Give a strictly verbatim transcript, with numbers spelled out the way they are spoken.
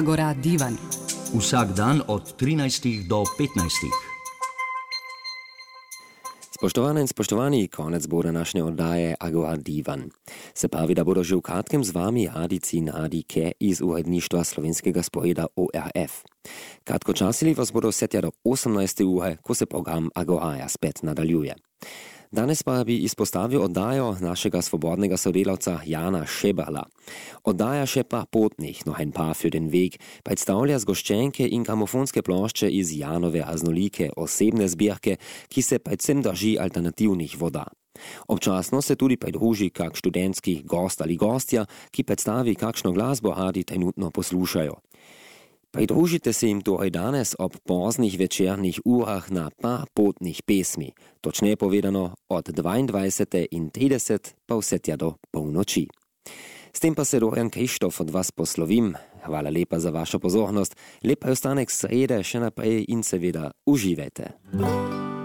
Agora Divan. Vsak dan od trinajstih do petnajstih. Spoštovane in spoštovani, konec bo današnje oddaje Agora Divan. Se pravi, da bodo že v kratkem z vami Adici in Adike iz uredništva slovenskega sporeda O R F. Kratkočasili vas bodo vse tja do osemnajste ure, ko se program Agoraja spet nadaljuje. Danes pa bi izpostavil oddajo našega svobodnega sodelavca Jana Šeberla. Oddaja še pa Potnih, noch ein paar für den Weg, predstavlja zgoščenke in gramofonske plošče iz Janove raznolike osebne zbirke, ki se predvsem drži alternativnih voda. Občasno se tudi pridruži kak študentski gost ali gostja, ki predstavi, kakšno glasbo radi trenutno poslušajo. Pridružite se jim torej danes ob poznih večernih urah na par potnih pesmi, točneje povedano od dvaindvajsete in trideset pa vse tja do polnoči. S tem pa se Dorian Krištof od vas poslovim. Hvala lepa za vašo pozornost, lep preostanek srede še naprej in seveda uživajte.